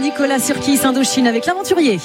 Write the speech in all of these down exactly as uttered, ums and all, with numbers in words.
Nicolas Sirkis, Indochine avec l'aventurier.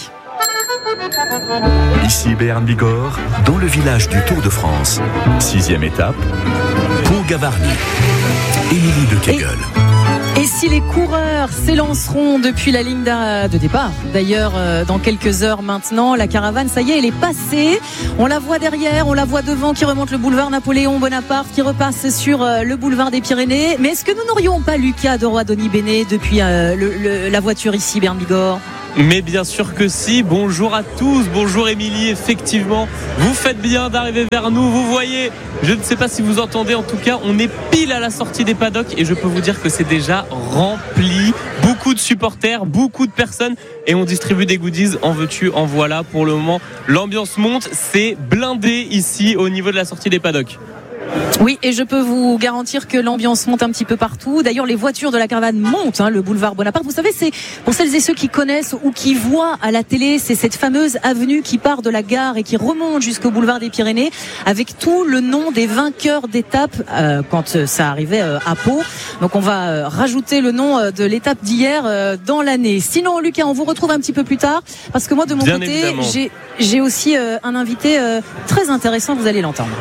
Ici Béarn Bigorre, dans le village du Tour de France. Sixième étape, Pont-Gavarnie. Émilie de Kegel. Et... Et si les coureurs s'élanceront depuis la ligne de départ, d'ailleurs dans quelques heures maintenant, la caravane, ça y est, elle est passée. On la voit derrière, on la voit devant qui remonte le boulevard Napoléon Bonaparte, qui repasse sur le boulevard des Pyrénées. Mais est-ce que nous n'aurions pas Lucas de Roy-Dony-Béné depuis euh, le, le, la voiture ici, Béarn Bigorre ? Mais bien sûr que si. Bonjour à tous, bonjour Émilie. Effectivement, vous faites bien d'arriver vers nous. Vous voyez, je ne sais pas si vous entendez, en tout cas, on est pile à la sortie des paddocks et je peux vous dire que c'est déjà rempli. Beaucoup de supporters, beaucoup de personnes et on distribue des goodies. En veux-tu, en voilà. Pour le moment, l'ambiance monte. C'est blindé ici au niveau de la sortie des paddocks. Oui, et je peux vous garantir que l'ambiance monte un petit peu partout. D'ailleurs, les voitures de la caravane montent, hein, le boulevard Bonaparte. Vous savez, c'est pour celles et ceux qui connaissent ou qui voient à la télé, c'est cette fameuse avenue qui part de la gare et qui remonte jusqu'au boulevard des Pyrénées, avec tout le nom des vainqueurs d'étape euh, quand ça arrivait euh, à Pau. Donc, on va euh, rajouter le nom euh, de l'étape d'hier euh, dans l'année. Sinon, Lucas, on vous retrouve un petit peu plus tard, parce que moi, de mon Bien côté, évidemment. j'ai, j'ai aussi euh, un invité euh, très intéressant. Vous allez l'entendre.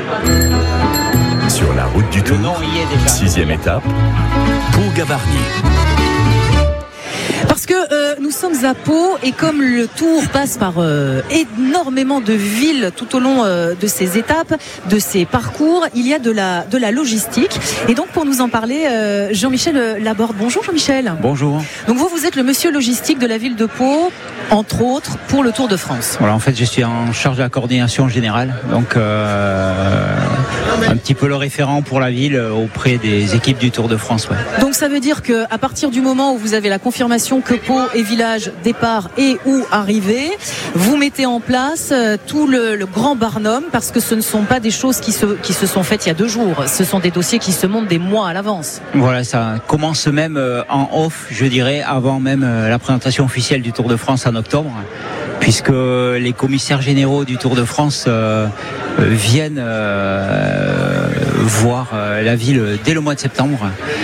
Sur la route du Tour, sixième étape, Pont-Gavarnie. Parce que euh, nous sommes à Pau et comme le Tour passe par euh, énormément de villes tout au long euh, de ces étapes, de ces parcours, il y a de la, de la logistique. Et donc pour nous en parler, euh, Jean-Michel Laborde. Bonjour Jean-Michel. Bonjour. Donc vous, vous êtes le monsieur logistique de la ville de Pau, entre autres pour le Tour de France. Voilà, en fait je suis en charge de la coordination générale, donc euh, un petit peu le référent pour la ville auprès des équipes du Tour de France. Ouais. Donc ça veut dire qu'à partir du moment où vous avez la confirmation que Pau est village départ et ou arrivée, vous mettez en place euh, tout le, le grand barnum, parce que ce ne sont pas des choses qui se, qui se sont faites il y a deux jours, ce sont des dossiers qui se montent des mois à l'avance. Voilà, ça commence même euh, en off, je dirais, avant même euh, la présentation officielle du Tour de France en octobre, puisque les commissaires généraux du Tour de France euh, euh, viennent euh, voir euh, la ville dès le mois de septembre.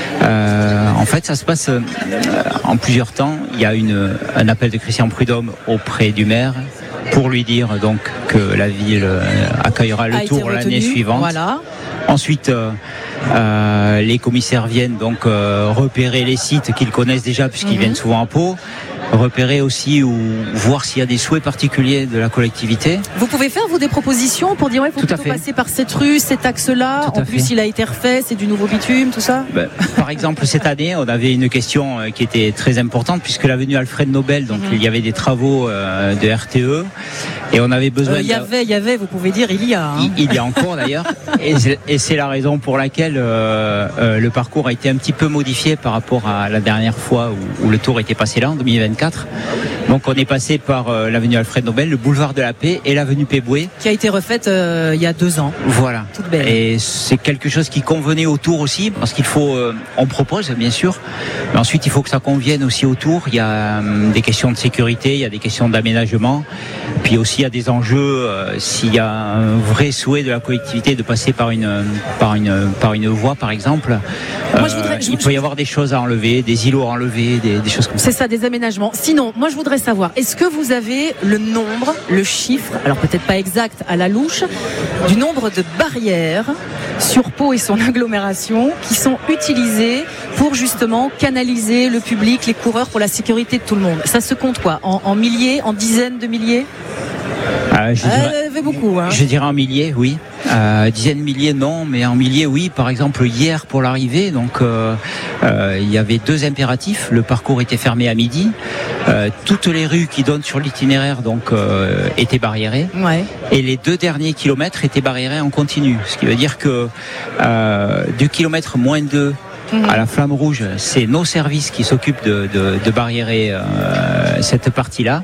Euh, en fait, ça se passe euh, en plusieurs temps. Il y a une, un appel de Christian Prudhomme auprès du maire pour lui dire donc que la ville euh, accueillera le Tour l'année suivante. Voilà. Ensuite, euh, euh, les commissaires viennent donc euh, repérer les sites qu'ils connaissent déjà puisqu'ils mmh. viennent souvent à Pau. Repérer aussi ou voir s'il y a des souhaits particuliers de la collectivité. Vous pouvez faire vous des propositions pour dire ouais, faut plutôt passer par cette rue, cet axe-là. En plus, fait. Il a été refait, c'est du nouveau bitume, tout ça. Ben, par exemple, cette année, on avait une question qui était très importante puisque l'avenue Alfred Nobel, donc mm-hmm. il y avait des travaux euh, de R T E et on avait besoin. Il euh, y avait, il y avait, vous pouvez dire, il y a. Hein. Il, il y a encore d'ailleurs, et, c'est, et c'est la raison pour laquelle euh, euh, le parcours a été un petit peu modifié par rapport à la dernière fois où, où le Tour était passé là en deux mille vingt-quatre. Donc on est passé par euh, l'avenue Alfred Nobel, le boulevard de la Paix et l'avenue Péboué, qui a été refaite euh, il y a deux ans. Voilà. Toute belle. Et c'est quelque chose qui convenait au Tour aussi, parce qu'il faut, euh, on propose bien sûr, mais ensuite il faut que ça convienne aussi au Tour. Il y a euh, des questions de sécurité, il y a des questions d'aménagement, puis aussi il y a des enjeux. Euh, s'il y a un vrai souhait de la collectivité de passer par une par une par une voie par exemple, moi, je voudrais, je il peut y avoir des choses à enlever, des îlots à enlever, des, des choses comme ça. C'est ça, des aménagements. Sinon, moi je voudrais savoir, est-ce que vous avez le nombre, le chiffre, alors peut-être pas exact à la louche, du nombre de barrières sur Pau et son agglomération qui sont utilisées pour justement canaliser le public, les coureurs, pour la sécurité de tout le monde? Ça se compte quoi, en, en milliers, en dizaines de milliers? Euh, je, dirais, euh, beaucoup, hein. je dirais en milliers, oui. Euh, dizaines de milliers, non, mais en milliers, oui. Par exemple, hier pour l'arrivée, donc euh, euh, il y avait deux impératifs. Le parcours était fermé à midi. Euh, toutes les rues qui donnent sur l'itinéraire donc euh, étaient barriérées. Ouais. Et les deux derniers kilomètres étaient barriérés en continu. Ce qui veut dire que euh, du kilomètre moins deux à la Flamme Rouge, c'est nos services qui s'occupent de, de, de barriérer euh, cette partie-là.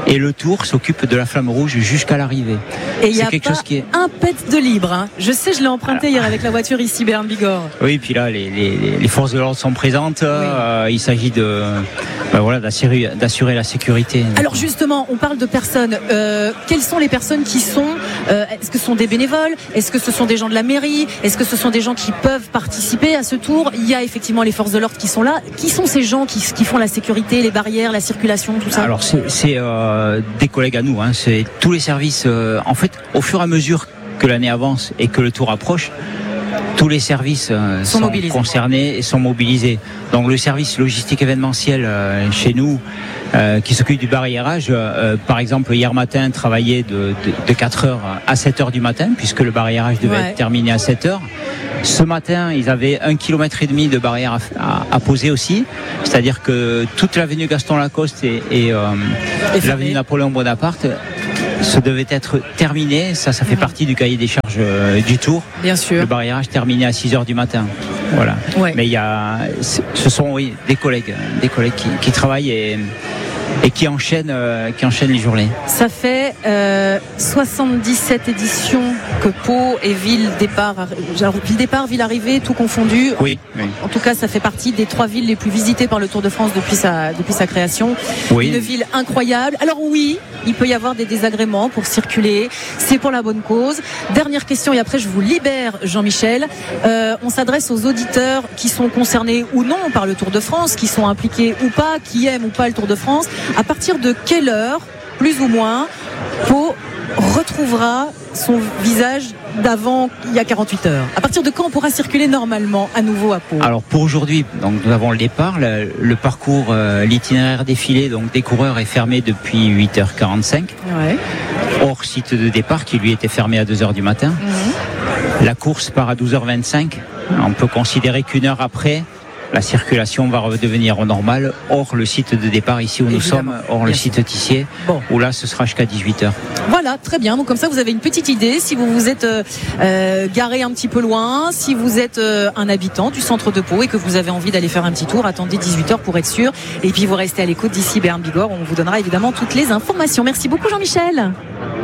et le Tour s'occupe de la flamme rouge jusqu'à l'arrivée. Et il y a quelque pas chose qui est... un pet de libre. Hein. Je sais, je l'ai emprunté Alors... hier avec la voiture ici, Bern Bigorre. Oui, puis là, les, les, les forces de l'ordre sont présentes. Oui. Euh, il s'agit de, ben voilà, d'assurer, d'assurer la sécurité. Alors justement, on parle de personnes. Euh, quelles sont les personnes qui sont euh, Est-ce que ce sont des bénévoles? Est-ce que ce sont des gens de la mairie? Est-ce que ce sont des gens qui peuvent participer à ce tour? Il y a effectivement les forces de l'ordre qui sont là. Qui sont ces gens qui, qui font la sécurité, les barrières, la circulation, tout ça? Alors c'est, c'est euh, des collègues à nous. Hein. C'est tous les services. Euh, en fait, au fur et à mesure que l'année avance et que le tour approche, tous les services euh, sont, sont concernés et sont mobilisés. Donc le service logistique événementiel euh, chez nous, euh, qui s'occupe du barriérage, euh, par exemple hier matin travaillait de, de, de quatre heures à sept heures du matin, puisque le barriérage devait ouais. être terminé à sept heures. Ce matin, ils avaient un kilomètre et demi de barrière à, à, à poser aussi, c'est-à-dire que toute l'avenue Gaston Lacoste et, et, euh, et l'avenue Napoléon Bonaparte ce devait être terminé. Ça, ça fait partie du cahier des charges euh, du Tour. Bien sûr. Le barriérage terminé à six heures du matin. Voilà. Ouais. Mais il y a, ce sont oui, des collègues, des collègues qui, qui travaillent et, et qui enchaînent, euh, qui enchaînent les journées. Ça fait euh, soixante-dix-sept éditions que Pau et Ville Départ, genre Ville Départ, Ville Arrivée, tout confondu. Oui, oui. En tout cas, ça fait partie des trois villes les plus visitées par le Tour de France depuis sa, depuis sa création. Oui. Une ville incroyable. Alors oui, il peut y avoir des désagréments pour circuler. C'est pour la bonne cause. Dernière question et après je vous libère, Jean-Michel. Euh, on s'adresse aux auditeurs qui sont concernés ou non par le Tour de France, qui sont impliqués ou pas, qui aiment ou pas le Tour de France. À partir de quelle heure, plus ou moins, Pau retrouvera son visage d'avant il y a quarante-huit heures? À partir de quand on pourra circuler normalement à nouveau à Pau? Alors pour aujourd'hui, donc nous avons le départ, le, le parcours, euh, l'itinéraire défilé donc des coureurs est fermé depuis huit heures quarante-cinq. Ouais. Hors site de départ qui lui était fermé à deux heures du matin. Mmh. La course part à douze heures vingt-cinq. On peut considérer qu'une heure après, la circulation va redevenir normale hors le site de départ ici où nous Évidemment. sommes, hors Bien le sûr. site Tissier, bon. où là ce sera jusqu'à dix-huit heures. Voilà, très bien. Donc comme ça vous avez une petite idée si vous vous êtes euh, euh, garé un petit peu loin, si vous êtes euh, un habitant du centre de Pau et que vous avez envie d'aller faire un petit tour, attendez dix-huit heures pour être sûr. Et puis vous restez à l'écoute d'ici Bern Bigorre, on vous donnera évidemment toutes les informations. Merci beaucoup Jean-Michel.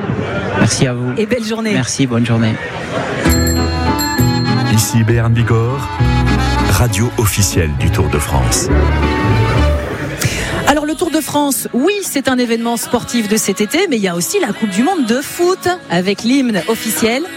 Merci à vous. Et belle journée. Merci, bonne journée. Ici Bern Bigorre, radio officielle du Tour de France. Alors le Tour de France, oui, c'est un événement sportif de cet été, mais il y a aussi la Coupe du Monde de foot avec l'hymne officiel